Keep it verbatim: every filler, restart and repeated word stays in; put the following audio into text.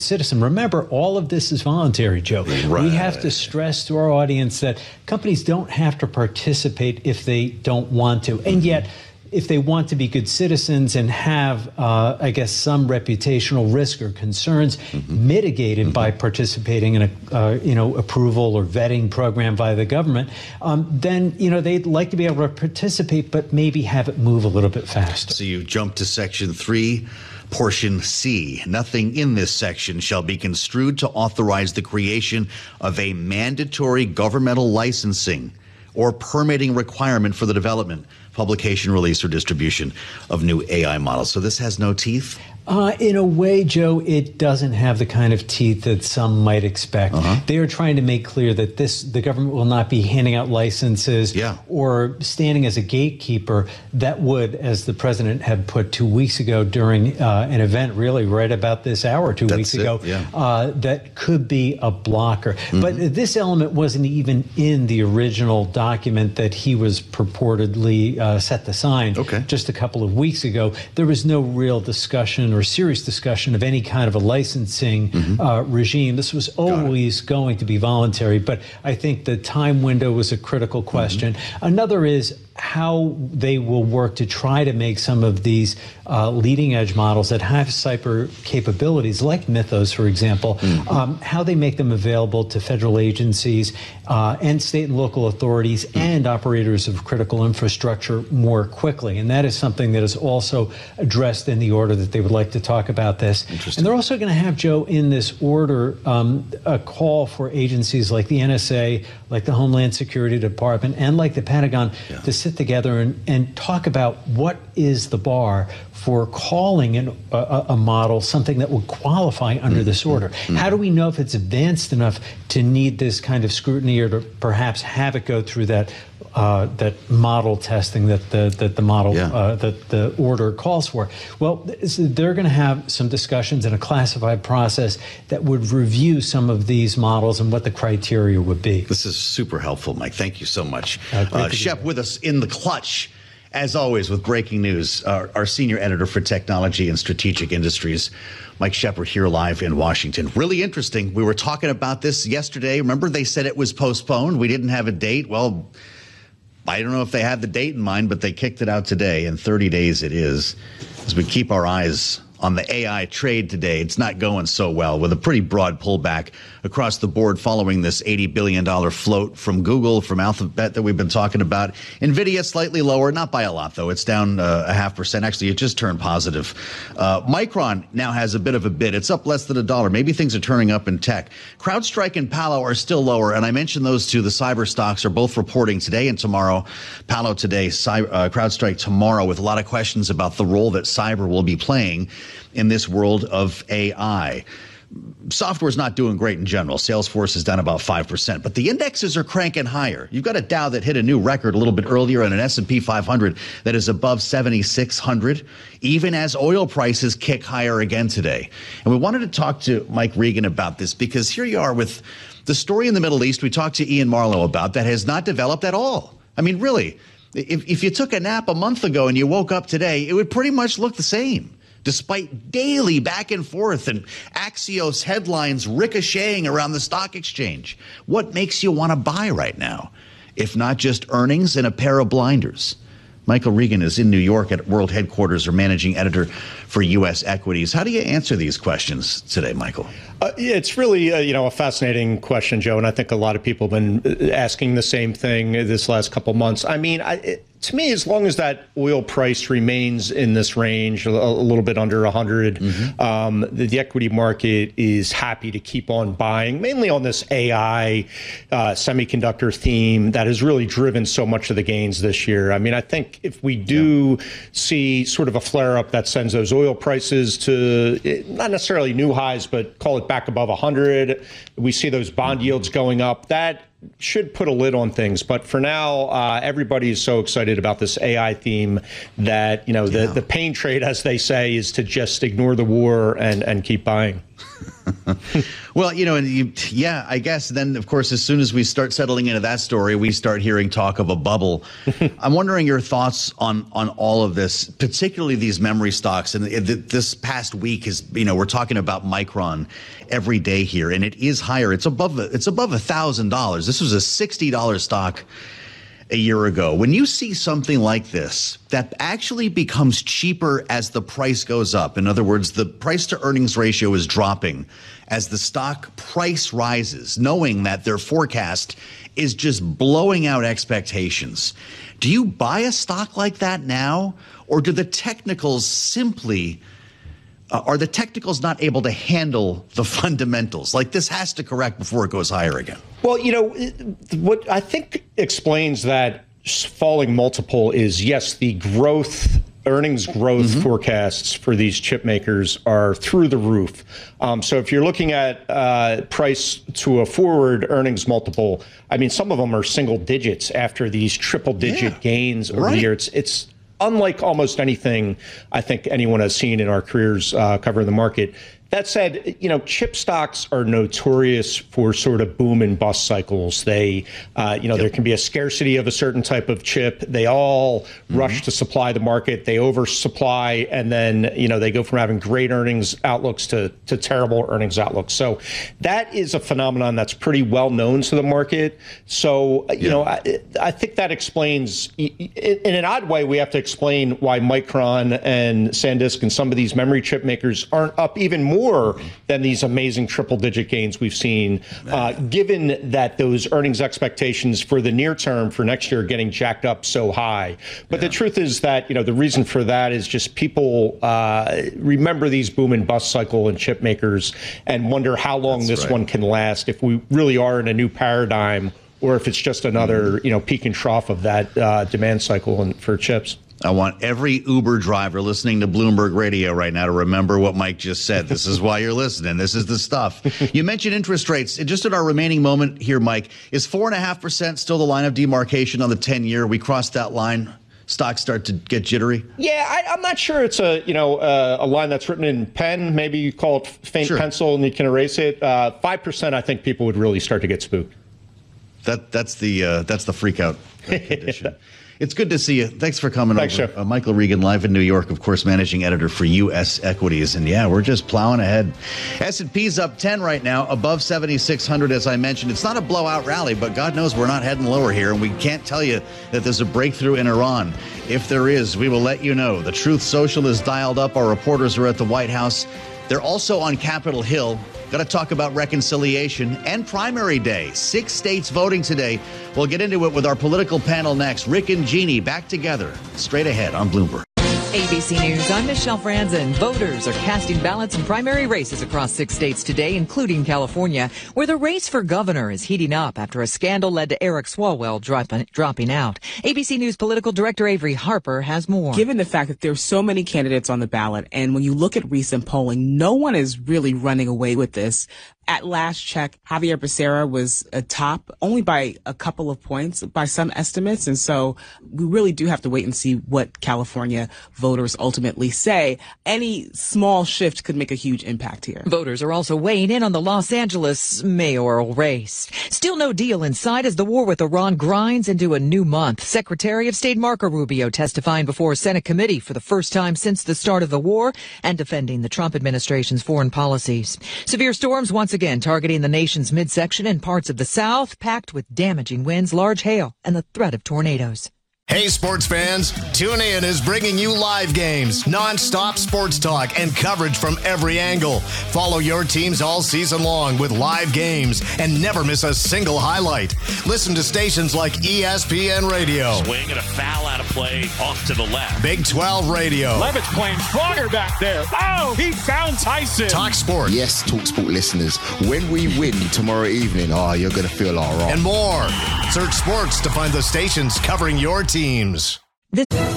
citizen. Remember, all of this is voluntary, Joe. Right. We have to stress to our audience that companies don't have to participate if they don't want to. And yet, if they want to be good citizens and have, uh, I guess, some reputational risk or concerns mm-hmm. mitigated mm-hmm. by participating in a, uh, you know, approval or vetting program by the government, um, then, you know, they'd like to be able to participate, but maybe have it move a little bit faster. So you jump to Section three. Portion C, nothing in this section shall be construed to authorize the creation of a mandatory governmental licensing or permitting requirement for the development, publication, release, or distribution of new A I models. So this has no teeth? Uh, in a way, Joe, it doesn't have the kind of teeth that some might expect. Uh-huh. They are trying to make clear that this the government will not be handing out licenses yeah. or standing as a gatekeeper that would, as the president had put two weeks ago during uh, an event really right about this hour two That's weeks it, ago, yeah. uh, that could be a blocker. Mm-hmm. But this element wasn't even in the original document that he was purportedly uh, set to sign okay. just a couple of weeks ago. There was no real discussion or serious discussion of any kind of a licensing mm-hmm. uh, regime. This was always going to be voluntary, but I think the time window was a critical question. Mm-hmm. Another is how they will work to try to make some of these uh, leading edge models that have cyber capabilities, like Mythos, for example, mm-hmm. um, how they make them available to federal agencies uh, and state and local authorities mm-hmm. and operators of critical infrastructure more quickly. And that is something that is also addressed in the order that they would like to talk about this. And they're also going to have, Joe, in this order, um, a call for agencies like the N S A, like the Homeland Security Department, and like the Pentagon yeah. to sit together and, and talk about what is the bar for calling an, a, a model something that would qualify under mm-hmm. this order. Mm-hmm. How do we know if it's advanced enough to need this kind of scrutiny or to perhaps have it go through that uh, that model testing that the that the model yeah. uh, that the order calls for? Well, they're going to have some discussions in a classified process that would review some of these models and what the criteria would be. This is super helpful, Mike. Thank you so much. Uh, uh, Shep with us in the clutch, as always, with breaking news. Our, our senior editor for technology and strategic industries, Mike Shepard, here live in Washington. Really interesting. We were talking about this yesterday. Remember, they said it was postponed. We didn't have a date. Well, I don't know if they had the date in mind, but they kicked it out today. In thirty days it is. As we keep our eyes on the A I trade today, it's not going so well, with a pretty broad pullback across the board following this eighty billion dollars float from Google, from Alphabet that we've been talking about. NVIDIA slightly lower, not by a lot, though. It's down uh, a half percent. Actually, it just turned positive. Uh, Micron now has a bit of a bid. It's up less than a dollar. Maybe things are turning up in tech. CrowdStrike and Palo are still lower, and I mentioned those two. The cyber stocks are both reporting today and tomorrow. Palo today, cyber, uh, CrowdStrike tomorrow, with a lot of questions about the role that cyber will be playing in this world of A I. Software's not doing great in general. Salesforce is down about five percent, but the indexes are cranking higher. You've got a Dow that hit a new record a little bit earlier and an S and P five hundred that is above seventy-six hundred, even as oil prices kick higher again today. And we wanted to talk to Mike Regan about this because here you are with the story in the Middle East we talked to Ian Marlowe about that has not developed at all. I mean, really, if, if you took a nap a month ago and you woke up today, it would pretty much look the same, despite daily back and forth and Axios headlines ricocheting around the stock exchange. What makes you want to buy right now, if not just earnings and a pair of blinders? Michael Regan is in New York at World Headquarters, or managing editor for U S Equities. How do you answer these questions today, Michael? Uh, yeah, it's really, uh, you know, a fascinating question, Joe, and I think a lot of people have been asking the same thing this last couple months. I mean, I, it, to me, as long as that oil price remains in this range, a, a little bit under one hundred, mm-hmm. um, the, the equity market is happy to keep on buying, mainly on this A I uh, semiconductor theme that has really driven so much of the gains this year. I mean, I think if we do yeah. see sort of a flare up that sends those oil prices to not necessarily new highs, but call it back above one hundred, we see those bond mm-hmm. yields going up, that should put a lid on things. But for now, uh, everybody is so excited about this A I theme that, you know, the, yeah. the pain trade, as they say, is to just ignore the war and, and keep buying. Well, you know, and you, yeah, I guess then, of course, as soon as we start settling into that story, we start hearing talk of a bubble. I'm wondering your thoughts on on all of this, particularly these memory stocks. And this past week is, you know, we're talking about Micron every day here, and it is higher. It's above it's above a thousand dollars. This was a sixty dollars stock a year ago. When you see something like this that actually becomes cheaper as the price goes up, in other words, the price to earnings ratio is dropping as the stock price rises, knowing that their forecast is just blowing out expectations. Do you buy a stock like that now, or do the technicals simply Uh, are the technicals not able to handle the fundamentals? Like, this has to correct before it goes higher again. Well, you know, what I think explains that falling multiple is, yes, the growth, earnings growth mm-hmm. forecasts for these chip makers are through the roof. Um, so if you're looking at uh, price to a forward earnings multiple, I mean, some of them are single digits after these triple digit yeah. gains over right. the year. It's, it's unlike almost anything I think anyone has seen in our careers uh, covering the market. That said, you know, chip stocks are notorious for sort of boom and bust cycles. They, uh, you know, yep. there can be a scarcity of a certain type of chip. They all mm-hmm. rush to supply the market. They oversupply, and then, you know, they go from having great earnings outlooks to, to terrible earnings outlooks. So that is a phenomenon that's pretty well known to the market. So, you yeah. know, I, I think that explains, in an odd way, we have to explain why Micron and SanDisk and some of these memory chip makers aren't up even more more than these amazing triple-digit gains we've seen, uh, given that those earnings expectations for the near term for next year are getting jacked up so high. But yeah. the truth is that, you know, the reason for that is just people uh, remember these boom and bust cycle in chip makers and wonder how long That's this right. one can last, if we really are in a new paradigm, or if it's just another, you know, peak and trough of that uh, demand cycle in, for chips. I want every Uber driver listening to Bloomberg Radio right now to remember what Mike just said. This is why you're listening. This is the stuff. You mentioned interest rates. Just in our remaining moment here, Mike, is four and a half percent still the line of demarcation on the ten year? We crossed that line. Stocks start to get jittery. Yeah, I, I'm not sure it's a you know uh, a line that's written in pen. Maybe you call it faint sure. pencil and you can erase it. Uh, Five percent, I think people would really start to get spooked. That that's the uh, that's the freak out condition. It's good to see you. Thanks for coming Thanks, over. Uh, Michael Regan, live in New York, of course, managing editor for U S Equities. And yeah, we're just plowing ahead. S and P's up ten right now, above seventy-six hundred, as I mentioned. It's not a blowout rally, but God knows we're not heading lower here. And we can't tell you that there's a breakthrough in Iran. If there is, we will let you know. The Truth Social is dialed up. Our reporters are at the White House. They're also on Capitol Hill. Got to talk about reconciliation and primary day. Six states voting today. We'll get into it with our political panel next. Rick and Jeannie back together straight ahead on Bloomberg. A B C News, I'm Michelle Franzen. Voters are casting ballots in primary races across six states today, including California, where the race for governor is heating up after a scandal led to Eric Swalwell dropping, dropping out. A B C News political director Avery Harper has more. Given the fact that there's so many candidates on the ballot, and when you look at recent polling, no one is really running away with this. At last check, Javier Becerra was atop only by a couple of points by some estimates. And so we really do have to wait and see what California voters ultimately say. Any small shift could make a huge impact here. Voters are also weighing in on the Los Angeles mayoral race. Still no deal in sight as the war with Iran grinds into a new month. Secretary of State Marco Rubio testifying before a Senate committee for the first time since the start of the war and defending the Trump administration's foreign policies. Severe storms once again targeting the nation's midsection and parts of the South, packed with damaging winds, large hail, and the threat of tornadoes. Hey, sports fans, TuneIn is bringing you live games, non-stop sports talk, and coverage from every angle. Follow your teams all season long with live games and never miss a single highlight. Listen to stations like E S P N Radio. Swing and a foul out of play off to the left. Big twelve Radio. Levitt's playing stronger back there. Oh, he found Tyson. Talk Sport. Yes, Talk Sport listeners, when we win tomorrow evening, oh, you're going to feel all right. And more. Search sports to find the stations covering your teams. This